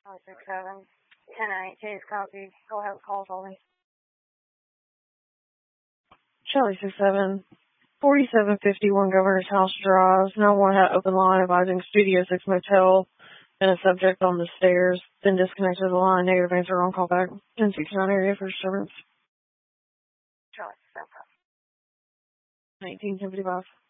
67, 10-8, Chase copy. Go ahead with call holding. Charlie 67, 4751 Governor's House Drive. 911 had open line advising Studio 6 Motel and a subject on the stairs. Then disconnected the line. Negative answer on call back. 1069 area for disturbance. Charlie 67. 1975.